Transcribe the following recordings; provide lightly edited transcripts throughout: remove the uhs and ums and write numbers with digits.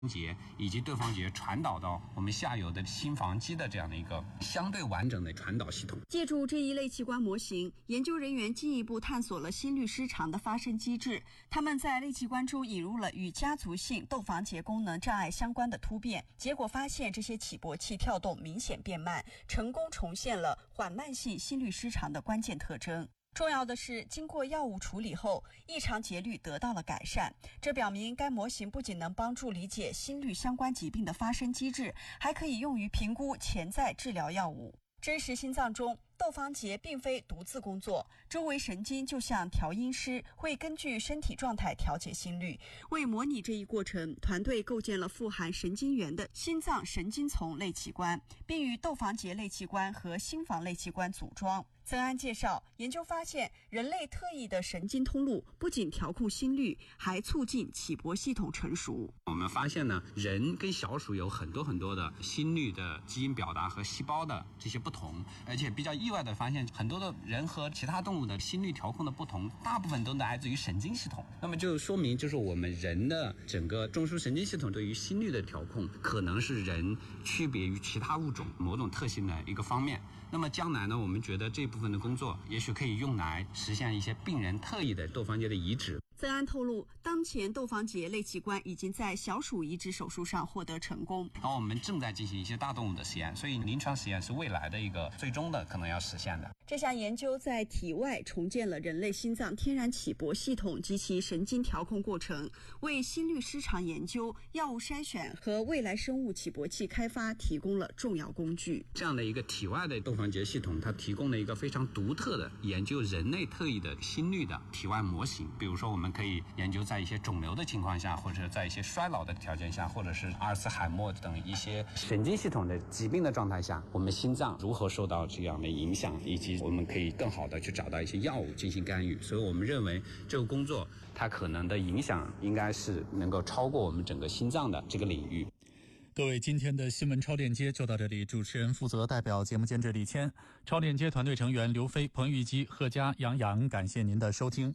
节以及对方节传导到我们下游的心房肌的这样的一个相对完整的传导系统。 借助这一类器官模型，研究人员进一步探索了心律失常的发生机制。他们在类器官中引入了与家族性窦房结功能障碍相关的突变，结果发现这些起搏器跳动明显变慢，成功重现了缓慢性心律失常的关键特征。重要的是，经过药物处理后，异常节律得到了改善。这表明该模型不仅能帮助理解心律相关疾病的发生机制，还可以用于评估潜在治疗药物。真实心脏中，窦房结并非独自工作，周围神经就像调音师，会根据身体状态调节心率。为模拟这一过程，团队构建了富含神经元的心脏神经丛类器官，并与窦房结类器官和心房类器官组装。曾安介绍，研究发现，人类特异的神经通路不仅调控心率，还促进起搏系统成熟。 我们发现呢，人跟小鼠有很多的心率的基因表达和细胞的这些不同，而且比较意外的发现，很多的人和其他动物的心率调控的不同，大部分都来自于神经系统。那么就说明，就是我们人的整个中枢神经系统对于心率的调控，可能是人区别于其他物种某种特性的一个方面。那么将来呢，我们觉得这部分的工作也许可以用来实现一些病人特异的窦房结的移植。 曾安透露，当前窦房结类器官已经在小鼠移植手术上获得成功， 然后我们正在进行一些大动物的实验，所以临床实验是未来的一个最终的可能要实现的。 这项研究在体外重建了人类心脏天然起搏系统及其神经调控过程，为心律失常研究、药物筛选和未来生物起搏器开发提供了重要工具。 这样的一个体外的窦房结系统，它提供了一个非常独特的研究人类特异的心率的体外模型。比如说，我们可以研究在一些肿瘤的情况下，或者在一些衰老的条件下，或者是阿尔茨海默等一些神经系统的疾病的状态下，我们心脏如何受到这样的影响，以及我们可以更好的去找到一些药物进行干预。所以我们认为这个工作它可能的影响应该是能够超过我们整个心脏的这个领域。 各位，今天的新闻超链接就到这里，主持人负责代表节目监制李谦，超链接团队成员刘飞、彭玉基、贺佳、杨洋，感谢您的收听。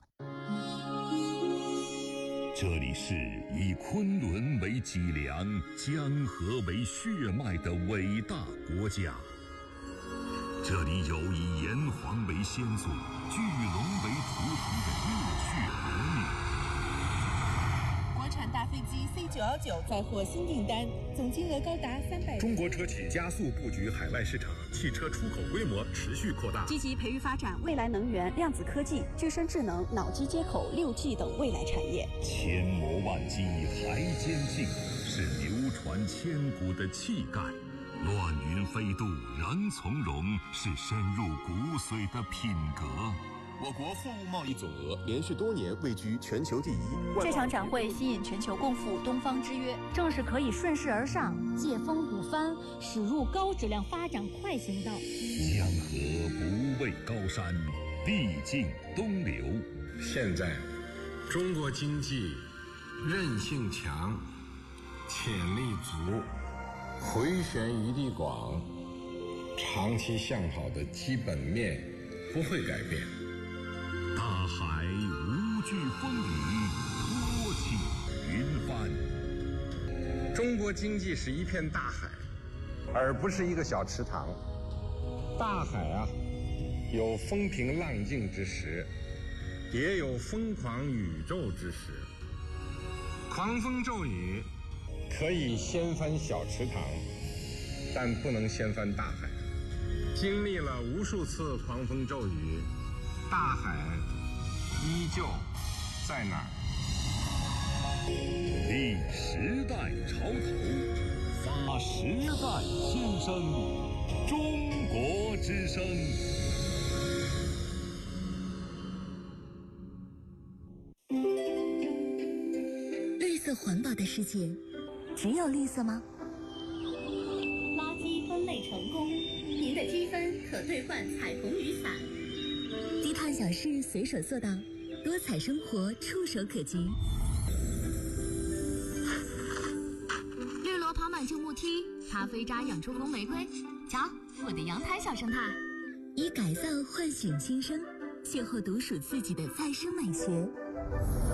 这里是以昆仑为脊梁、江河为血脉的伟大国家，这里有以炎黄为先祖、巨龙为图腾的热血国民。 国产大飞机 C919 再获新订单，总金额高达300亿。 中国车企加速布局海外市场，汽车出口规模持续扩大， 积极培育发展未来能源、量子科技、具身智能、脑机接口、6G 等未来产业。 千磨万击还坚劲，是流传千古的气概；乱云飞渡仍从容，是深入骨髓的品格。 我国货物贸易总额连续多年位居全球第一。 这场展会吸引全球共赴东方之约，正是可以顺势而上，借风鼓帆，驶入高质量发展快行道。 江河不畏高山，地尽东流。 现在中国经济韧性强，潜力足，回旋余地广，长期向好的基本面不会改变。 大海无惧风雨，托起云帆。 中国经济是一片大海，而不是一个小池塘。大海啊，有风平浪静之时，也有疯狂宇宙之时。狂风骤雨可以掀翻小池塘，但不能掀翻大海。经历了无数次狂风骤雨，大海依旧在那儿。 立时代潮头，发时代心声，中国之声。 绿色环保的世界，只有绿色吗？ 垃圾分类成功，您的积分可兑换彩虹雨伞。 低碳小事随手做到，多彩生活触手可及。 绿萝跑满旧木梯，咖啡渣养出红玫瑰。瞧，我的阳台小生态。 以改造唤醒新生，邂逅独属自己的再生美学。